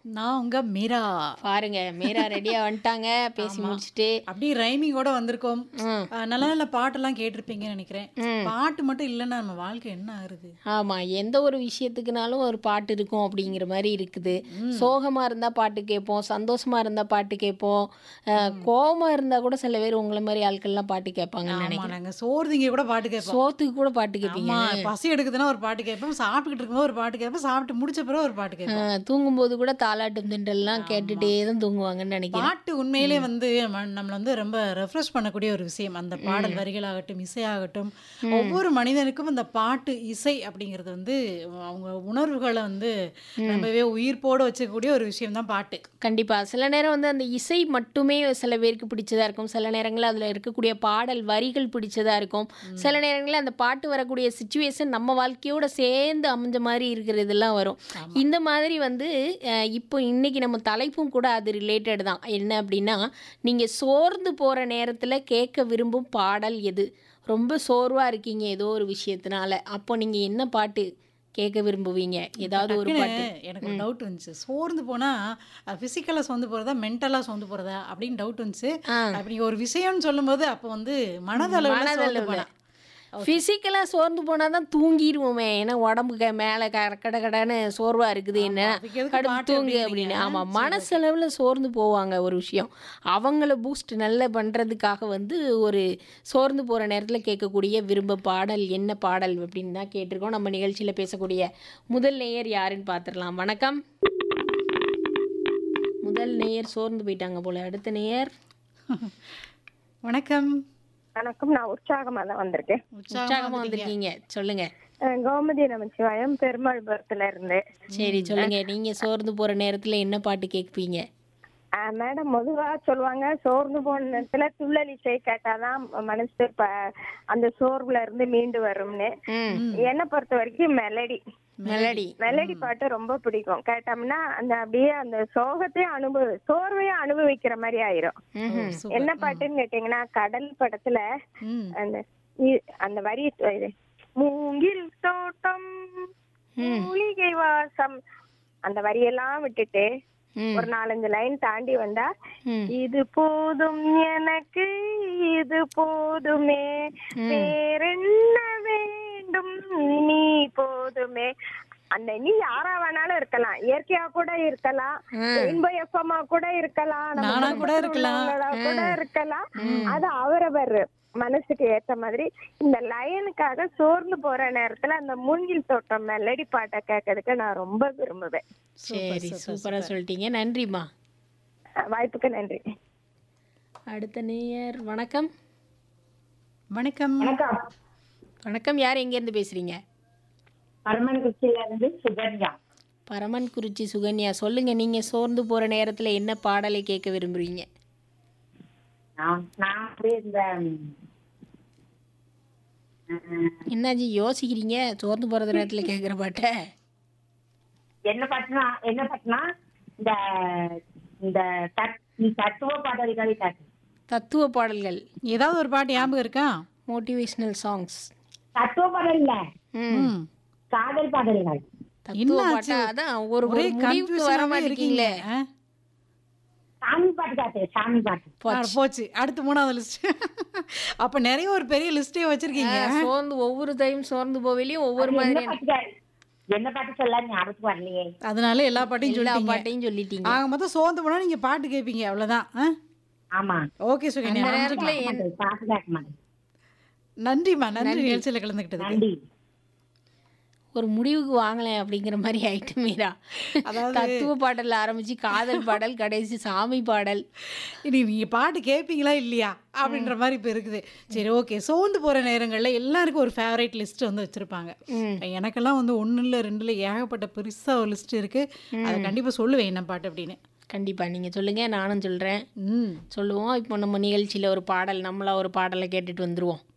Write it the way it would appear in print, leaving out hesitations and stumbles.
நான் உங்க மீரா. பாருங்க மீரா ரெடியா வந்துட்டாங்க பேசி ஆமா. முடிச்சுட்டு. அப்படியே ரைமிங்கோட வந்திருக்கோம். ம் நல்ல நல்ல பாட்டெல்லாம் கேட்டிருப்பீங்கன்னு நினைக்கிறேன். ம் பாட்டு மட்டும் இல்லைன்னா நம்ம வாழ்க்கை என்ன ஆகுறது? ஆமா, எந்த ஒரு விஷயத்துக்குனாலும் ஒரு பாட்டு இருக்கும் அப்படிங்கிற மாதிரி இருக்குது. ம். சோகமா இருந்தா பாட்டு கேட்போம், சந்தோஷமா இருந்தா பாட்டு கேட்போம், ம். கோவமா இருந்தா கூட சில பேர் உங்களை மாதிரி ஆட்கள்லாம் பாட்டு கேட்பாங்கன்னு ஆமா. நினைக்கிறேன். நாங்க சோறு திங்க கூட பாட்டு கேட்போம். சோத்துக்கு கூட பாட்டு கேட்பீங்க. ஆமா. பசி எடுக்குதுன்னா ஒரு பாட்டு கேட்போம். சாப்பிட்டுக்கிட்டு இருக்கும்போது ஒரு பாட்டு கேட்போம். சாப்பிட்டு முடிச்ச பிறகு ஒரு பாட்டு கேட்போம். தூங்கும்போது கூட தாலாட்டும் திண்டல்லாம் ஆமா. கேட்டுட்டே தான் தூங்குவாங்கன்னு நினைக்கிறேன். பாட்டு உண்மையிலே ம் வந்து நம்மள வந்து ரொம்ப ரெஃப்ரெஷ் பண்ணக்கூடிய ஒரு விஷயம். அந்த பாடல் ம் வரிகளாகட்டும், இசையாகட்டும், ம் ஒவ்வொரு மனிதனுக்கும் இந்த பாட்டு, இசை அப்படிங்கிறது வந்து அவங்க உணர்வுகள வந்து ம் ரொம்பவே உயிர்ப்போட வச்சுக்கக்கூடிய ஒரு விஷயம் தான் பாட்டு. கண்டிப்பா. சில நேரம் வந்து அந்த இசை மட்டுமே சில பேருக்கு பிடிச்சதா இருக்கும். சில நேரங்கள்ல அதில இருக்கக்கூடிய பாடல் வரிகள் பிடிச்சதா இருக்கும். சில ம். நேரங்கள்ல அந்த பாட்டு வரக்கூடிய சிச்சுவேஷன் நம்ம வாழ்க்கையோட சேர்ந்து அமைஞ்ச மாரி இருக்கிறதெல்லாம் வரும். ஆமா. இந்த மாதிரி வந்து இப்போ இன்னைக்கு நம்ம தலைப்பும் கூட அது ரிலேட்டட் தான். என்ன அப்படின்னா, நீங்க சோர்ந்து போற நேரத்தில கேட்க விரும்பும் பாடல் எது? ரொம்ப சோர்வா இருக்கீங்க ஏதோ ஒரு விஷயத்தினால. அப்போ நீங்க என்ன பாட்டு கேட்க விரும்புவீங்க? இப்ப ஏதாவது ஒரு டக்குன்னு பாட்டு. எனக்கு ஒரு ம். டவுட் வந்துச்சு. சோர்ந்து போனா ஃபிசிக்கலா சோர்ந்து போறதா, மென்டலா சோர்ந்து போறதா அப்படின்னு டவுட் வந்துச்சு. ஆ. அப்படி ஒரு விஷயம்னு சொல்லும்போது, அப்போ வந்து மனதளவுல சோர்ந்து மனதளவுல. போனா. ஓகே. ஃபிசிக்கலா சோர்ந்து போனா தான் தூங்கிருவோமே. ஏன்னா உடம்புக்கு மேல கட கடன்னு சோர்வா இருக்குது என்ன, ஆமா. அதுக்கு எதுக்கு படுத்து பாட்டு தூங்கு அப்படிங்கிறீங்க? அப்படின்னு. ஆமா, சரி, ஓகே. மனசளவுல சோர்ந்து போவாங்க ஒரு விஷயம். அவங்கள பூஸ்ட் நல்லா பண்றதுக்காக வந்து ஒரு சோர்ந்து போற நேரத்துல கேட்கக்கூடிய விரும்ப பாடல் என்ன பாடல் அப்படின்னு தான் கேட்டிருக்கோம். நம்ம நிகழ்ச்சியில பேசக்கூடிய முதல் நேயர் யாருன்னு பார்த்துடலாம். வணக்கம். முதல் நேயர் சோர்ந்து போயிட்டாங்க போல. அடுத்த நேயர் வணக்கம். வணக்கம். நான் உற்சாகமா தான் வந்திருக்கேன். உற்சாகமா உற்சாகமா வந்துட்டீங்க. வந்திருக்கீங்க. சொல்லுங்க. கோமதி நமச்சிவாயம் பெருமாள்புரத்துல இருந்து. சரி ம். சொல்லுங்க. நீங்க சோர்ந்து போற நேரத்துல என்ன பாட்டு கேட்பீங்க? மேடம் பொதுவா சொல்லுவாங்க சோர்ந்து போன நேரத்துல துள்ளல் இசை கேட்டாதான் மனசு அந்த சோர்வுல இருந்து மீண்டு வரும்னு. ம் ம். என்னை பொறுத்த வரைக்கும் மெலடி மெலடி. மெலடி ம். பாட்டு ரொம்ப பிடிக்கும். கேட்டோம்னா அந்த அப்படியே அந்த சோகத்தையும் சோர்வையும் அனுபவிக்கிற மாதிரி ஆயிரும். ஓ! ம்ஹ்ம். என்ன சூப்பர். ம். பாட்டுன்னு கேட்டீங்கன்னா கடல் படத்துல ம். அந்த அந்த வரி இது, மூங்கில் தோட்டம் ம் மூலிகை வாசம், அந்த வரியெல்லாம் விட்டுட்டு ம் ஒரு 4-5 லைன் தாண்டி வந்தா, ம் இது போதும் எனக்கு இது போதுமே ம் வேறென்ன வேண்டும் நீ போதுமே. அந்த நீ யாரா வேணாலும் இருக்கலாம், இயற்கையா கூட இருக்கலாம், ரெயின்போ எஃப்எம்மா கூட இருக்கலாம், நம்ம நானா கூட குடும்பத்துல இருக்கலாம். உள்ளவங்களா கூட இருக்கலாம். ம் அது அவரவர் மனசுக்கு ஏத்த மாதிரி. இந்த லைனுக்காக சோர்ந்து போற நேரத்துல அந்த மூங்கில் தோட்டம் மெலடி பாட்டை கேட்கறதுக்கு நான் ரொம்ப விரும்புவேன். சூப்பர், சரி, சூப்பர், சூப்பரா சூப்பர். சொல்லிட்டீங்க. நன்றிம்மா. வாய்ப்புக்கு நன்றி. அடுத்த நேயர் வணக்கம். வணக்கம். வணக்கம். வணக்கம். யார் எங்கேருந்து பேசுறீங்க? பரமன்குச்சியில இருந்து சுகன்யா. பரமன்குறிச்சி சுகன்யா. சொல்லுங்க, நீங்க சோர்ந்து போற நேரத்துல என்ன பாடலை கேட்க விரும்புறீங்க? நான் வந்து இந்த என்னாச்சு யோசிக்கிறீங்க? சோர்ந்து போற நேரத்துல கேட்குற பாட்ட? என்ன பாட்டுனா இந்த இந்த தத்துவ பாடல்கள் கேட்கு. தத்துவ பாடல்கள், ஏதாவது ஒரு பாட்டு ஞாபகம் இருக்கா? Motivational songs. தத்துவ பாடல் இல்ல, ம் ம். காதல் பாடல்கள். தத்துவ என்ன பாட்டா? ஆச்சு? அதான் ஒரு ஒரே ஒரு முடிவுக்கு வர கன்ஃபியூஷனாவே இருக்கீங்க. மாட்டேங்கீங்களே. சாமி பாட்டு காட்டு, சாமி பாட்டு. போச்சு. போச்சு. அடுத்து 3வது லிஸ்ட். அப்ப நிறைய ஒரு பெரிய லிஸ்டே வச்சிருக்கீங்க. சோர்ந்து ஒவ்வொரு டைம் சோர்ந்து போவிலையும் ஒவ்வொரு அது மாதிரியான என்ன பாட்டு சொல்ல ஞாபகத்துக்கு வரலையே. அதனால எல்லா பாட்டையும் எல்லா சொல்லிட்டீங்க. பாட்டையும் சொல்லிட்டீங்க. ஆக மொத்தம் சோர்ந்து போனா நீங்க பாட்டு கேட்பீங்க அவ்வளவுதான். ஆமா, ஓகே சுகன்யா. அந்த நன்றிம்மா. நேரத்துல பாட்டு கேட்க மாட்டேன். நன்றிம்மா. நன்றி நன்றி. நிகழ்ச்சியில கலந்துக்கிட்டதுக்கு. நன்றி. ஒரு முடிவுக்கு வாங்கலேன் அப்படிங்கிற மாதிரி ஆயிட்டு மீரா. அதாவது தத்துவ பாடல்ல ஆரம்பிச்சு காதல் பாடல், கடைசி சாமி பாடல். இனி நீங்க பாட்டு கேட்பீங்களா இல்லையா அப்படின்ற மாதிரி இப்போ இருக்குது. சரி, ஓகே. சோர்ந்து போற நேரங்கள்ல எல்லாருக்கும் ஒரு ஃபேவரட் லிஸ்ட் வந்து வச்சிருப்பாங்க. ம் எனக்கெல்லாம் வந்து 1 இல்ல 2 இல்ல ஏகப்பட்ட பெருசா ஒரு லிஸ்ட் இருக்கு. அதை கண்டிப்பா சொல்லுவேன் என்ன பாட்டு அப்படின்னு. கண்டிப்பா நீங்க சொல்லுங்க, நானும் சொல்றேன். ம். சொல்லுவோம். இப்போ நம்ம நிகழ்ச்சியில ஒரு பாடல், நம்மளா ஒரு பாடலை கேட்டுட்டு வந்துருவோம்.